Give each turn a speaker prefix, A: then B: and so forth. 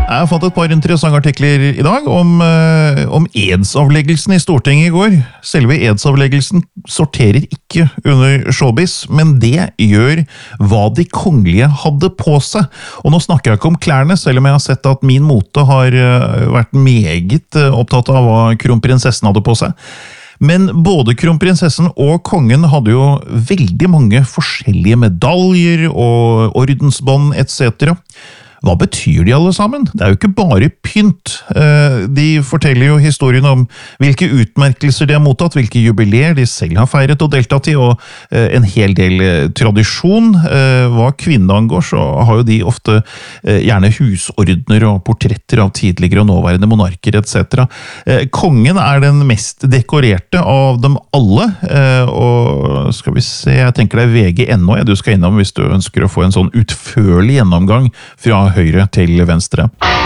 A: Jeg fant et par interessante artikler i dag om edsavleggelsen i Stortinget i går. Selve edsavleggelsen sorterer ikke under showbiz, men det gjør hva de kongelige hadde på seg. Og nå snakker jeg ikke om klærne, selv om jeg har sett at min mote har vært meget opptatt av hva kronprinsessen hadde på seg. Men både kronprinsessen og kongen hadde jo veldig mange forskjellige medaljer og ordensbånd etc. Hva betyr de alle sammen? Det er jo ikke bare pynt. De forteller jo historien om hvilke utmerkelser de har mottatt, hvilke jubileer de selv har feiret og deltatt i, og en hel del tradisjon. Hva kvinnene angår, så har jo de ofte gjerne husordner og portretter av tidligere og nåværende monarker etc. Kongen er den mest dekorerte av dem alle, og skal vi se, jeg tenker det er VG.no du skal innom hvis du ønsker å få en sånn utførlig gjennomgang fra høyre til venstre.